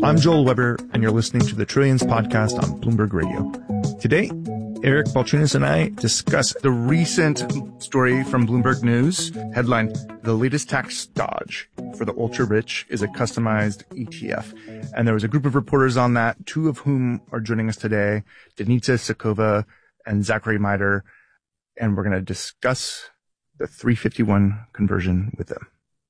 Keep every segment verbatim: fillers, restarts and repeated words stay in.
I'm Joel Weber, and you're listening to the Trillions podcast on Bloomberg Radio. Today, Eric Balchunas and I discuss the recent story from Bloomberg News, headline, "The latest tax dodge for the ultra-rich is a customized E T F." And there was a group of reporters on that, two of whom are joining us today, Denitsa Sakova and Zachary Mider, and we're going to discuss the three fifty-one conversion with them.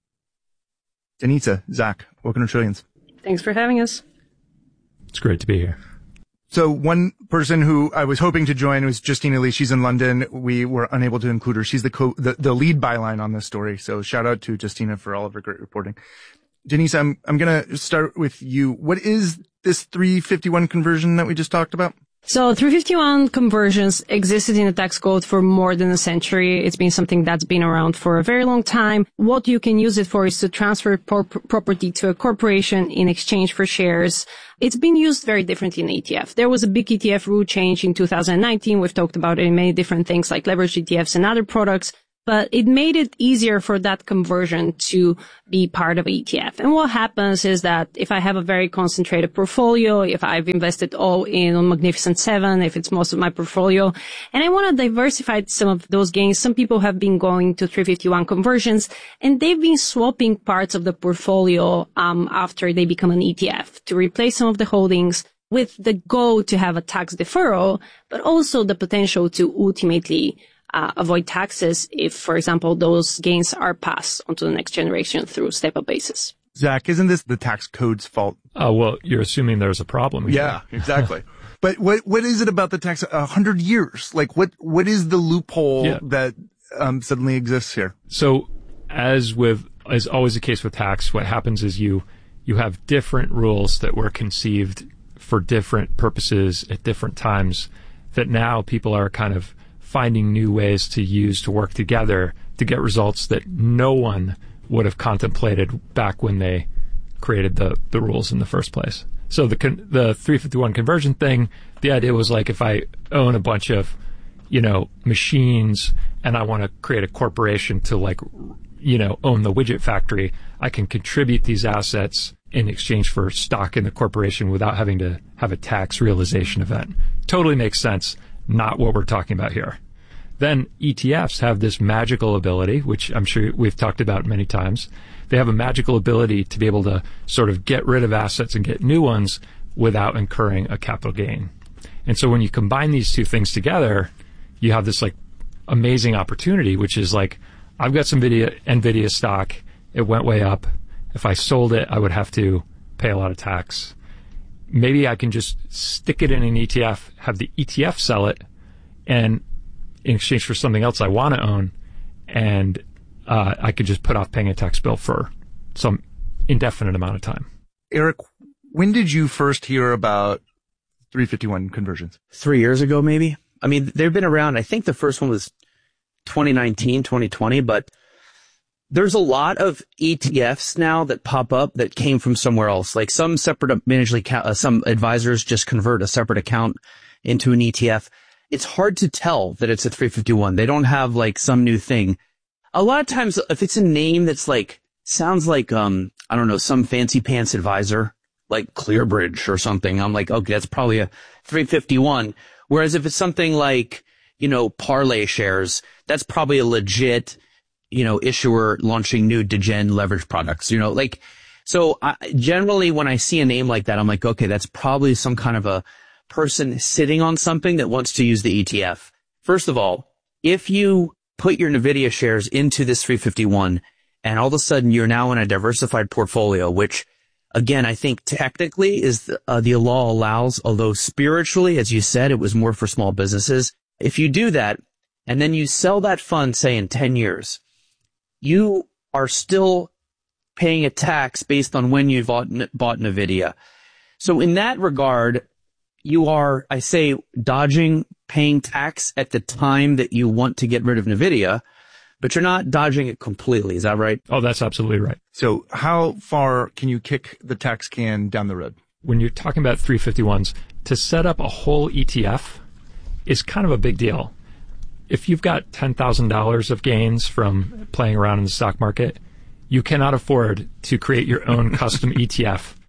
Denitsa, Zach, welcome to Trillions. Thanks for having us. It's great to be here. So one person who I was hoping to join was Justina Lee. She's in London. We were unable to include her. She's the co- the, the lead byline on this story. So shout out to Justina for all of her great reporting. Denise, I'm, I'm going to start with you. What is this three fifty-one conversion that we just talked about? So three fifty-one conversions existed in the tax code for more than a century. It's been something that's been around for a very long time. What you can use it for is to transfer por- property to a corporation in exchange for shares. It's been used very differently in E T F. There was a big E T F rule change in two thousand nineteen. We've talked about it in many different things like leveraged E T Fs and other products. But it made it easier for that conversion to be part of E T F. And what happens is that if I have a very concentrated portfolio, if I've invested all in on Magnificent Seven, if it's most of my portfolio, and I want to diversify some of those gains, some people have been going to three fifty-one conversions, and they've been swapping parts of the portfolio um after they become an E T F to replace some of the holdings with the goal to have a tax deferral, but also the potential to ultimately Uh, avoid taxes if, for example, those gains are passed onto the next generation through step-up basis. Zach, isn't this the tax code's fault? Oh, uh, well, you're assuming there's a problem here. Yeah, exactly. But what what is it about the tax? A hundred years? Like, what what is the loophole yeah. that um, suddenly exists here? So, as with as always the case with tax, what happens is you you have different rules that were conceived for different purposes at different times that now people are kind of finding new ways to use to work together to get results that no one would have contemplated back when they created the, the rules in the first place. So the con- the three fifty-one conversion thing, the idea was like if I own a bunch of, you know, machines and I want to create a corporation to like, you know, own the widget factory, I can contribute these assets in exchange for stock in the corporation without having to have a tax realization event. Totally makes sense. Not what we're talking about here. Then E T Fs have this magical ability, which I'm sure we've talked about many times. They have a magical ability to be able to sort of get rid of assets and get new ones without incurring a capital gain. And so when you combine these two things together, you have this like amazing opportunity, which is like, I've got some NVIDIA, NVIDIA stock. It went way up. If I sold it, I would have to pay a lot of tax. Maybe I can just stick it in an E T F, have the E T F sell it, and in exchange for something else I want to own, and uh, I could just put off paying a tax bill for some indefinite amount of time. Eric, when did you first hear about three fifty-one conversions? Three years ago, maybe. I mean, they've been around. I think the first one was twenty nineteen, twenty twenty, but there's a lot of E T Fs now that pop up that came from somewhere else. Like some separate managed account, uh, some advisors just convert a separate account into an E T F. It's hard to tell that it's a three fifty-one. They don't have like some new thing. A lot of times, if it's a name that's like, sounds like, um, I don't know, some fancy pants advisor, like ClearBridge or something, I'm like, okay, that's probably a three fifty-one. Whereas if it's something like, you know, Parlay Shares, that's probably a legit, you know, issuer launching new degen leverage products, you know, like, so I, generally when I see a name like that, I'm like, okay, that's probably some kind of a person sitting on something that wants to use the E T F. First of all, if you put your NVIDIA shares into this three fifty-one and all of a sudden you're now in a diversified portfolio, which again, I think technically is the, uh, the law allows, although spiritually, as you said, it was more for small businesses. If you do that and then you sell that fund, say in ten years, you are still paying a tax based on when you bought, bought NVIDIA. So in that regard, you are, I say, dodging paying tax at the time that you want to get rid of NVIDIA, but you're not dodging it completely. Is that right? Oh, that's absolutely right. So how far can you kick the tax can down the road? When you're talking about three fifty-ones, to set up a whole E T F is kind of a big deal. If you've got ten thousand dollars of gains from playing around in the stock market, you cannot afford to create your own custom E T F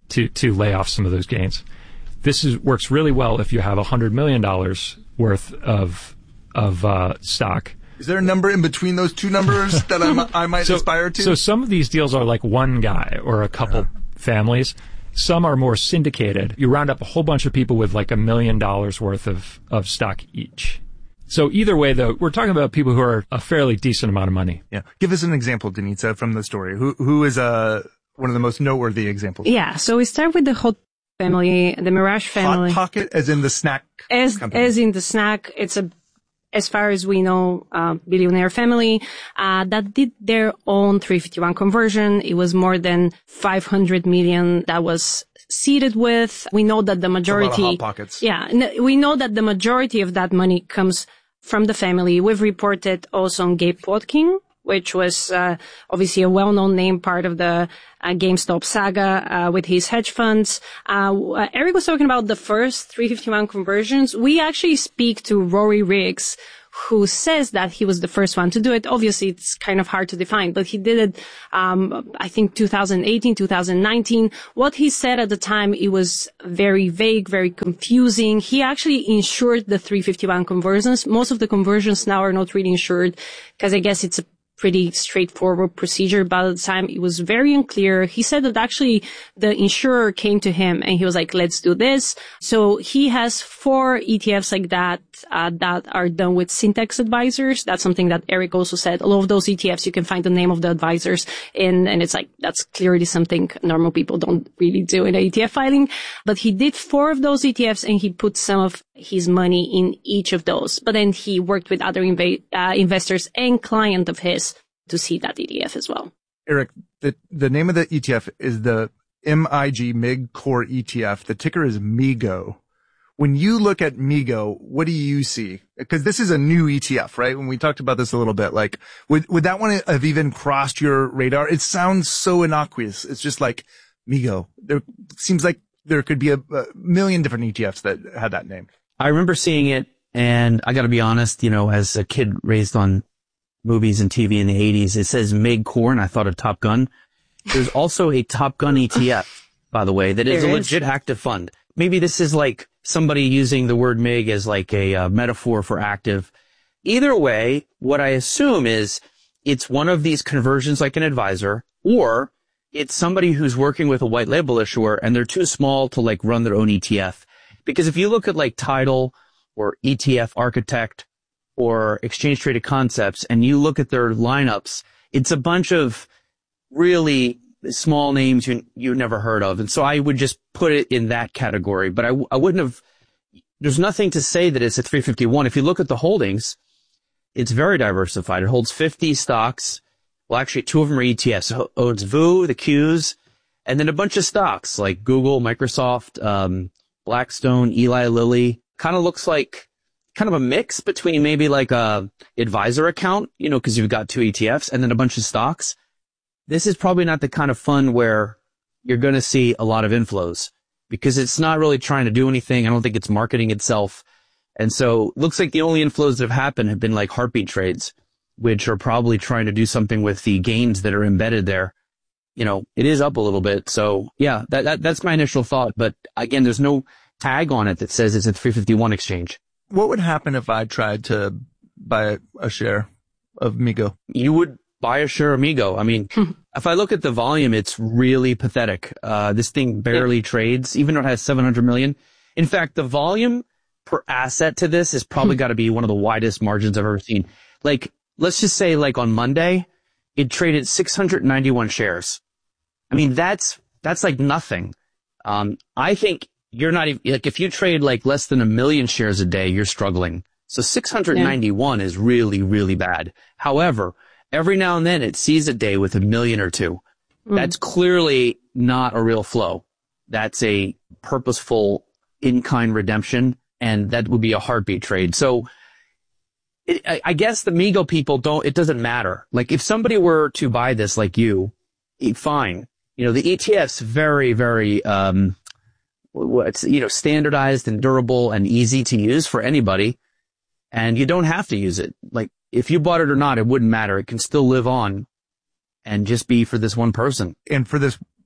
to, to lay off some of those gains. This is, works really well if you have one hundred million dollars worth of, of, uh, stock. Is there a number in between those two numbers that I'm, I might so, aspire to? So some of these deals are like one guy or a couple yeah. families. Some are more syndicated. You round up a whole bunch of people with like a million dollars worth of, of stock each. So either way, though, we're talking about people who are a fairly decent amount of money. Yeah. Give us an example, Denitsa, from the story. Who, who is, uh, one of the most noteworthy examples? Yeah. So we start with the Hot family, the Mirage family. Hot Pocket, as in the snack as, company. As in the snack. It's a, as far as we know, uh, billionaire family, uh, that did their own three fifty-one conversion. It was more than five hundred million that was seeded with. We know that the majority, a lot of Hot Pockets. Yeah. We know that the majority of that money comes from the family. We've reported also on Gabe Plotkin, which was uh, obviously a well-known name, part of the uh, GameStop saga uh, with his hedge funds. Uh, Eric was talking about the first three fifty-one conversions. We actually speak to Rory Riggs, who says that he was the first one to do it. Obviously, it's kind of hard to define, but he did it, um, I think two thousand eighteen, two thousand nineteen. What he said at the time, it was very vague, very confusing. He actually insured the three fifty-one conversions. Most of the conversions now are not really insured because I guess it's a pretty straightforward procedure, but at the time it was very unclear. He said that actually the insurer came to him and he was like, let's do this. So he has four E T Fs like that, uh, that are done with Syntax advisors. That's something that Eric also said. A lot of those E T Fs, you can find the name of the advisors in, and it's like, that's clearly something normal people don't really do in an E T F filing. But he did four of those E T Fs and he put some of his money in each of those. But then he worked with other inv- uh, investors and client of his to see that E T F as well. Eric, the, the name of the E T F is the M I G M I G Core E T F. The ticker is M I G O. When you look at M I G O, what do you see? Because this is a new E T F, right? When we talked about this a little bit, like, would, would that one have even crossed your radar? It sounds so innocuous. It's just like M I G O. There seems like there could be a, a million different E T Fs that had that name. I remember seeing it, and I gotta be honest, you know, as a kid raised on movies and T V in the eighties, it says M I G Core, and I thought of Top Gun. There's also a Top Gun E T F, by the way, that is there a is. legit active fund. Maybe this is like somebody using the word M I G as like a uh, metaphor for active. Either way, what I assume is it's one of these conversions like an advisor, or it's somebody who's working with a white label issuer and they're too small to like run their own E T F. Because if you look at like Tidal or E T F Architect or Exchange Traded Concepts and you look at their lineups, it's a bunch of really small names you you never heard of. And so I would just put it in that category. But I, I wouldn't have, there's nothing to say that it's a three fifty-one. If you look at the holdings, it's very diversified. It holds fifty stocks. Well, actually, two of them are E T Fs. It owns V U, the Qs, and then a bunch of stocks like Google, Microsoft, um, Blackstone, Eli Lilly. Kind of looks like kind of a mix between maybe like a advisor account, you know, because you've got two E T Fs and then a bunch of stocks. This is probably not the kind of fund where you're going to see a lot of inflows because it's not really trying to do anything. I don't think it's marketing itself. And so it looks like the only inflows that have happened have been like heartbeat trades, which are probably trying to do something with the gains that are embedded there. You know, it is up a little bit. So yeah, that, that that's my initial thought. But again, there's no tag on it that says it's a three fifty-one exchange. What would happen if I tried to buy a share of M I G O? You would buy a share of M I G O. I mean, if I look at the volume, it's really pathetic. Uh, this thing barely yeah. trades, even though it has seven hundred million. In fact, the volume per asset to this has probably got to be one of the widest margins I've ever seen. Like, let's just say like on Monday, it traded six hundred ninety-one shares. I mean, that's, that's like nothing. Um, I think you're not even, like, if you trade like less than a million shares a day, you're struggling. So six hundred ninety-one yeah. is really, really bad. However, every now and then it sees a day with a million or two. Mm. That's clearly not a real flow. That's a purposeful in-kind redemption, and that would be a heartbeat trade. So it, I, I guess the M I G O people don't, it doesn't matter. Like if somebody were to buy this like you, it, fine. You know, the E T F's very, very, um, what's, you know, standardized and durable and easy to use for anybody. And you don't have to use it. Like if you bought it or not, it wouldn't matter. It can still live on and just be for this one person. And for this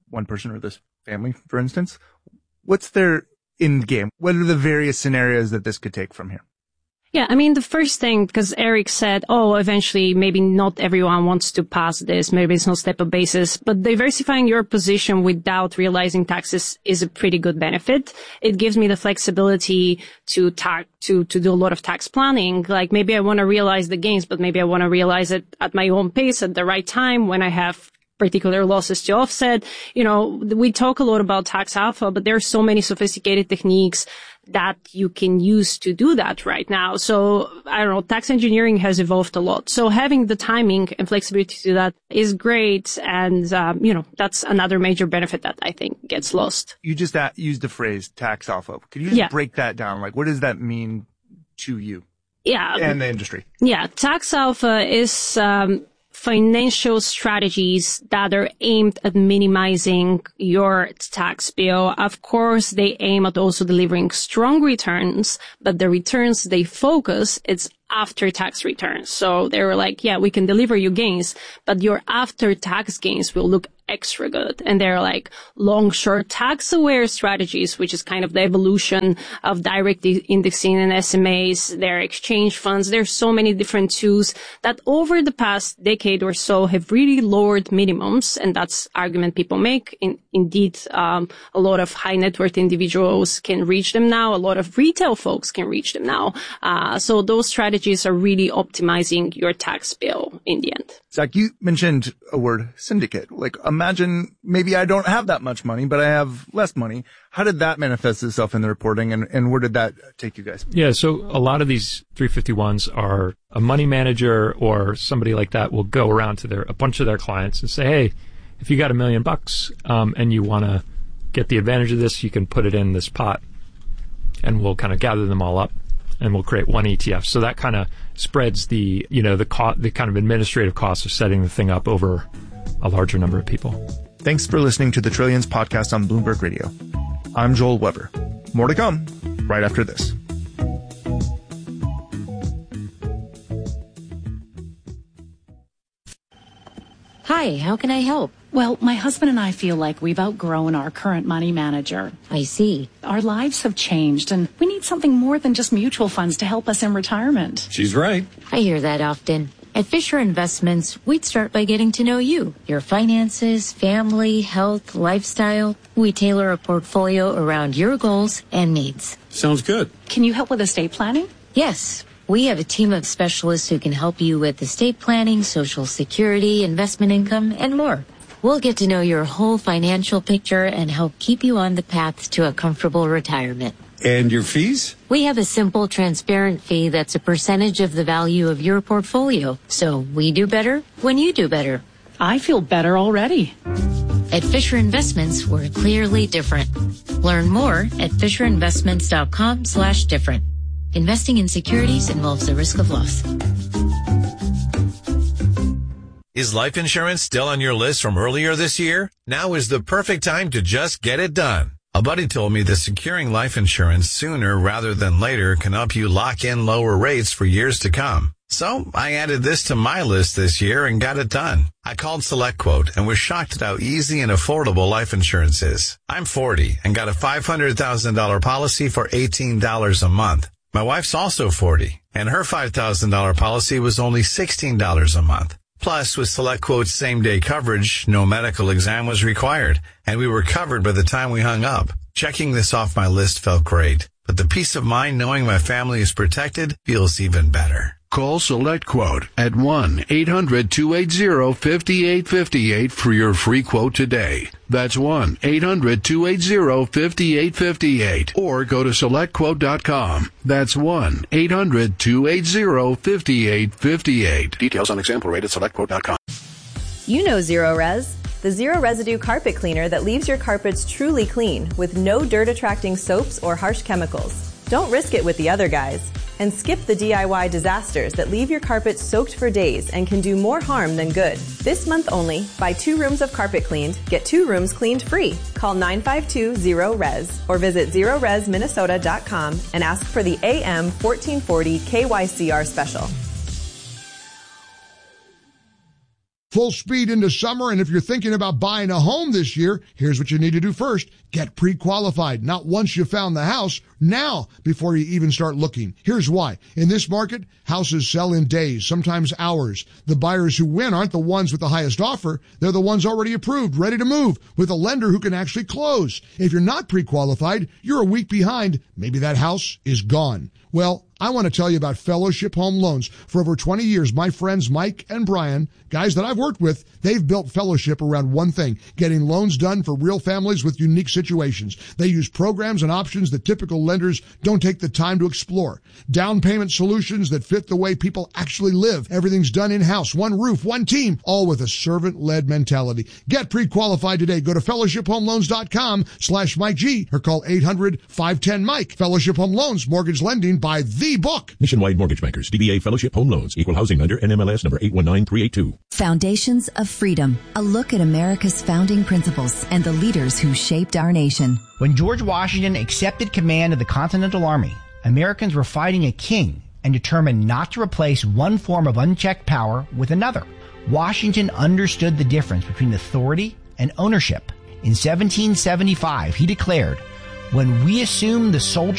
one person or this family, for instance, what's their end game? What are the various scenarios that this could take from here? Yeah, I mean, the first thing, because Eric said, oh, eventually maybe not everyone wants to pass this, maybe it's not step-up basis, but diversifying your position without realizing taxes is a pretty good benefit. It gives me the flexibility to tax, to, to do a lot of tax planning. Like maybe I want to realize the gains, but maybe I want to realize it at my own pace at the right time when I have particular losses to offset. You know, we talk a lot about tax alpha, but there are so many sophisticated techniques that you can use to do that right now. So, I don't know, tax engineering has evolved a lot. So having the timing and flexibility to do that is great. And, um, you know, that's another major benefit that I think gets lost. You just uh, used the phrase tax alpha. Could you just yeah. break that down? Like, what does that mean to you? Yeah. And the industry? Yeah. Tax alpha is, um, financial strategies that are aimed at minimizing your tax bill. Of course, they aim at also delivering strong returns, but the returns they focus, it's after-tax returns. So they were like, yeah, we can deliver you gains, but your after-tax gains will look extra good. And they're like long, short, tax-aware strategies, which is kind of the evolution of direct indexing and S M As, their exchange funds. There's so many different tools that over the past decade or so have really lowered minimums. And that's argument people make. In, indeed, um, a lot of high net worth individuals can reach them now. A lot of retail folks can reach them now. Uh, so those strategies are really optimizing your tax bill in the end. Zach, you mentioned a word, syndicate. Like, imagine maybe I don't have that much money, but I have less money. How did that manifest itself in the reporting, and, and where did that take you guys? Yeah, so a lot of these three fifty-ones are a money manager or somebody like that will go around to their a bunch of their clients and say, hey, if you got a million bucks um, and you want to get the advantage of this, you can put it in this pot, and we'll kind of gather them all up. And we'll create one E T F. So that kind of spreads the, you know, the co- the kind of administrative costs of setting the thing up over a larger number of people. Thanks for listening to the Trillions podcast on Bloomberg Radio. I'm Joel Weber. More to come right after this. Hi, how can I help? Well, my husband and I feel like we've outgrown our current money manager. I see. Our lives have changed, and we need something more than just mutual funds to help us in retirement. She's right. I hear that often. At Fisher Investments, we'd start by getting to know you, your finances, family, health, lifestyle. We tailor a portfolio around your goals and needs. Sounds good. Can you help with estate planning? Yes. We have a team of specialists who can help you with estate planning, Social Security, investment income, and more. We'll get to know your whole financial picture and help keep you on the path to a comfortable retirement. And your fees? We have a simple, transparent fee that's a percentage of the value of your portfolio. So we do better when you do better. I feel better already. At Fisher Investments, we're clearly different. Learn more at fisherinvestments.com slash different. Investing in securities involves the risk of loss. Is life insurance still on your list from earlier this year? Now is the perfect time to just get it done. A buddy told me that securing life insurance sooner rather than later can help you lock in lower rates for years to come. So I added this to my list this year and got it done. I called SelectQuote and was shocked at how easy and affordable life insurance is. I'm forty and got a five hundred thousand dollars policy for eighteen dollars a month. My wife's also forty, and her five thousand dollars policy was only sixteen dollars a month. Plus, with SelectQuote's same-day coverage, no medical exam was required, and we were covered by the time we hung up. Checking this off my list felt great, but the peace of mind knowing my family is protected feels even better. Call SelectQuote at one eight hundred two eight zero five eight five eight for your free quote today. That's one eight hundred two eight zero five eight five eight. Or go to select quote dot com. That's one eight hundred two eight zero five eight five eight. Details on example rate at select quote dot com. You know Zero Res, the zero residue carpet cleaner that leaves your carpets truly clean with no dirt-attracting soaps or harsh chemicals. Don't risk it with the other guys. And skip the D I Y disasters that leave your carpet soaked for days and can do more harm than good. This month only, buy two rooms of carpet cleaned, get two rooms cleaned free. Call nine five two zero R E S or visit zero res minnesota dot com and ask for the A M fourteen forty K Y C R special. Full speed into summer, and if you're thinking about buying a home this year, here's what you need to do first. Get pre-qualified. Not once you found the house, now before you even start looking. Here's why. In this market, houses sell in days, sometimes hours. The buyers who win aren't the ones with the highest offer. They're the ones already approved, ready to move, with a lender who can actually close. If you're not pre-qualified, you're a week behind. Maybe that house is gone. Well, I want to tell you about Fellowship Home Loans. For over twenty years, my friends Mike and Brian, guys that I've worked with, they've built Fellowship around one thing, getting loans done for real families with unique situations. They use programs and options that typical lenders don't take the time to explore. Down payment solutions that fit the way people actually live. Everything's done in-house, one roof, one team, all with a servant-led mentality. Get pre-qualified today. Go to fellowship home loans dot com slash Mike G or call eight hundred five ten Mike. Fellowship Home Loans, mortgage lending by the book. Nationwide Mortgage Bankers, D B A Fellowship Home Loans, Equal Housing Lender, N M L S number eight one nine three eight two. Foundations of Freedom, a look at America's founding principles and the leaders who shaped our nation. When George Washington accepted command of the Continental Army, Americans were fighting a king and determined not to replace one form of unchecked power with another. Washington understood the difference between authority and ownership. In seventeen seventy-five, he declared, "When we assume the soldier